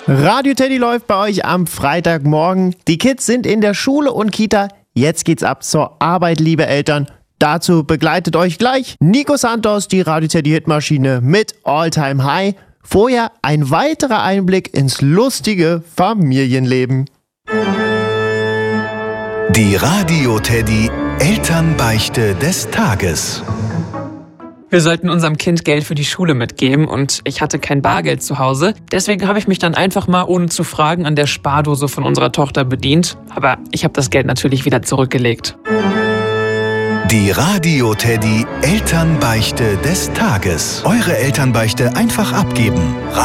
Radio Teddy läuft bei euch am Freitagmorgen. Die Kids sind in der Schule und Kita. Jetzt geht's ab zur Arbeit, liebe Eltern. Dazu begleitet euch gleich Nico Santos, die Radio Teddy Hitmaschine mit All Time High. Vorher ein weiterer Einblick ins lustige Familienleben. Die Radio Teddy Elternbeichte des Tages. Wir sollten unserem Kind Geld für die Schule mitgeben und ich hatte kein Bargeld zu Hause. Deswegen habe ich mich dann einfach mal, ohne zu fragen, an der Spardose von unserer Tochter bedient. Aber ich habe das Geld natürlich wieder zurückgelegt. Die Radio Teddy Elternbeichte des Tages. Eure Elternbeichte einfach abgeben.